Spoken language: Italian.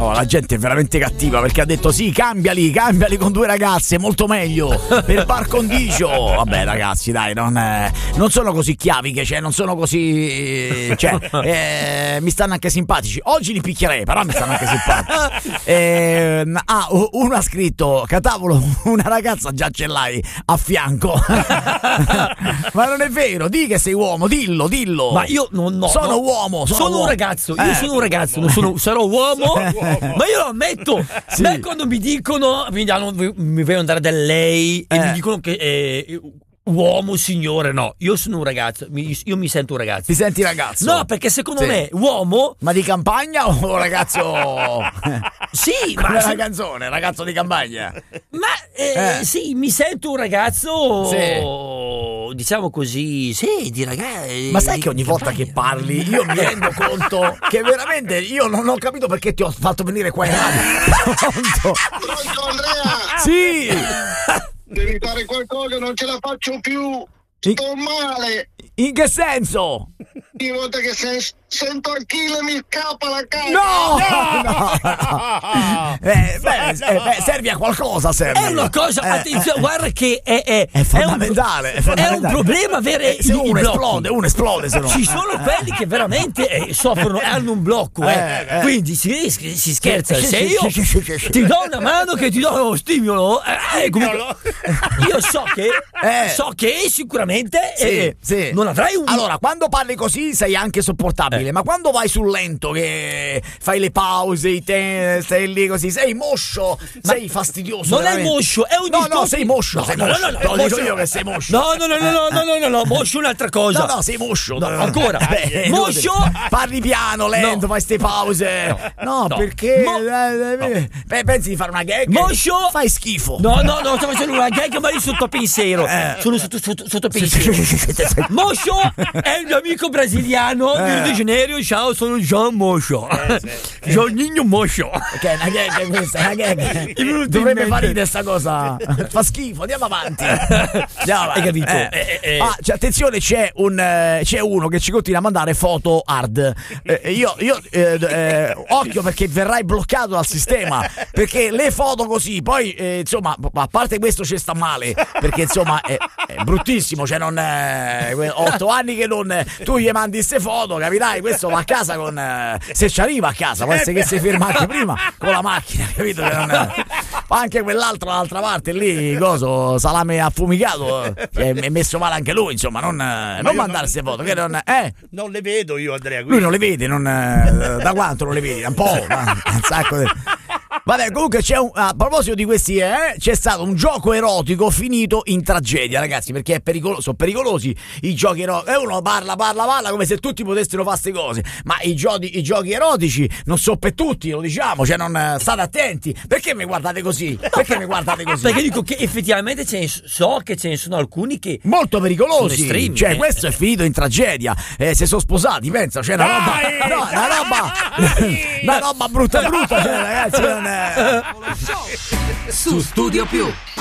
la gente è veramente cattiva perché ha detto sì, cambiali con 2 ragazze, molto meglio per par condicio. Vabbè ragazzi, dai, non sono così chiaviche, cioè non sono così, cioè mi stanno anche simpatici. Oggi li picchierei, però mi stanno anche simpatici. Uno ha scritto: Catavolo, una ragazza già ce l'hai a fianco. Ma non è vero, di che sei uomo, dillo. Ma io non sono uomo, sono un ragazzo, io sono un ragazzo, non sarò uomo, ma io lo ammetto. Sì. Beh, quando mi dicono, mi vogliono andare da lei e mi dicono che uomo, signore, no, io sono un ragazzo, io mi sento un ragazzo. Ti senti ragazzo? No, perché secondo me uomo. Ma di campagna o ragazzo? Sì, ma una canzone, ragazzo di campagna. Ma sì, mi sento un ragazzo, sì. Diciamo così, sì, di ragazzi. Ma sai che ogni volta che parli io mi rendo conto che veramente io non ho capito perché ti ho fatto venire qua in radio. Pronto Andrea? Sì! Devi fare qualcosa, non ce la faccio più. Sto male. In che senso? Ogni volta che sento Achille mi scappa la cara. No! Serve a qualcosa, serve. È una cosa, attenzione, guarda che è fondamentale. È un problema avere se uno esplode se no. Ci sono quelli che veramente soffrono e hanno un blocco, quindi si scherza. Se io ti do una mano che ti do uno stimolo, io so che sicuramente sì. non avrai un. Allora, quando parli così sei anche sopportabile, ma quando vai sul lento che fai le pause, stai lì così, sei moscio, sei fastidioso. Non veramente. È moscio, è un discorso. No, sei moscio. No, lo dico io che sei moscio. No, moscio è un'altra cosa. No, sei moscio. No, ancora. Moscio. Parli piano, lento, fai ste pause. No, perché? Pensi di fare una gag? Moscio. Fai schifo. No, sto facendo una gag, ma io sotto pensiero. Sono sotto pensiero. Moscio è il mio amico brasiliano di Rio de Janeiro. Ciao, sono John Moscio. Johninho Moscio. Ok, una gag questa, una gag. Dovrebbe fare ridere sta cosa. Fa schifo, andiamo avanti. Hai capito? Attenzione, c'è uno che ci continua a mandare foto hard. Io occhio perché verrai bloccato dal sistema, perché le foto così poi insomma, a parte questo ci sta male, perché insomma è bruttissimo, cioè non 8 anni che non tu gli mandi queste foto, capirai, questo va a casa con se ci arriva a casa, può essere che si ferma anche prima con la macchina, capito? Anche quell'altro dall'altra parte lì, coso, salame affumicato, è messo male anche lui, insomma, non mandare queste foto, che non le vedo io, Andrea. Lui non le vede, da quanto non le vedi? Un po', un sacco di. Vabbè, comunque a proposito di questi, c'è stato un gioco erotico finito in tragedia, ragazzi, perché sono pericolosi i giochi erotici. Uno parla come se tutti potessero fare queste cose, ma i giochi erotici non sono per tutti, lo diciamo, cioè non state attenti. Perché mi guardate così? Perché dico che effettivamente so che ce ne sono alcuni che molto pericolosi, sono estremi, cioè questo è finito in tragedia. Se sono sposati, pensa, c'è una roba brutta, cioè, ragazzi, su Studio Più.